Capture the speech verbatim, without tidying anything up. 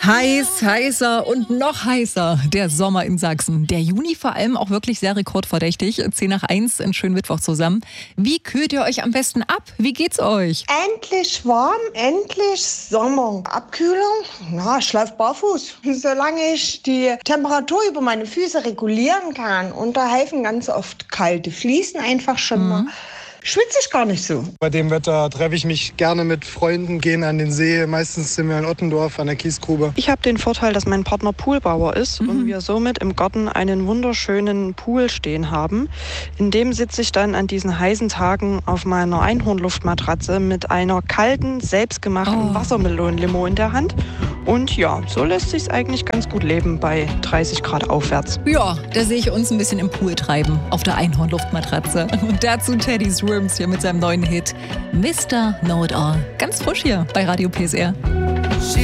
Heiß, heißer und noch heißer der Sommer in Sachsen. Der Juni vor allem auch wirklich sehr rekordverdächtig. zehn nach eins, einen schönen Mittwoch zusammen. Wie kühlt ihr euch am besten ab? Wie geht's euch? Endlich warm, endlich Sommer. Abkühlung? Na, ich laufe barfuß. Solange ich die Temperatur über meine Füße regulieren kann. Und da helfen ganz oft kalte Fliesen einfach schon mhm. mal. Schwitze ich gar nicht so. Bei dem Wetter treffe ich mich gerne mit Freunden, gehen an den See. Meistens sind wir in Ottendorf an der Kiesgrube. Ich habe den Vorteil, dass mein Partner Poolbauer ist mhm. und wir somit im Garten einen wunderschönen Pool stehen haben. In dem sitze ich dann an diesen heißen Tagen auf meiner Einhornluftmatratze mit einer kalten, selbstgemachten oh. Wassermelonenlimo in der Hand. Und ja, so lässt sich's eigentlich ganz gut leben bei dreißig Grad aufwärts. Ja, da sehe ich uns ein bisschen im Pool treiben, auf der Einhornluftmatratze. Und dazu Teddy's Worms hier mit seinem neuen Hit Mister Know It All. Ganz frisch hier bei Radio P S R.